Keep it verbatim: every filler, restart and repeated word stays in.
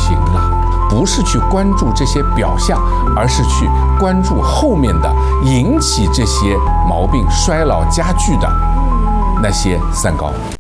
行了。不是去关注这些表象，而是去关注后面的引起这些毛病衰老加剧的那些三高。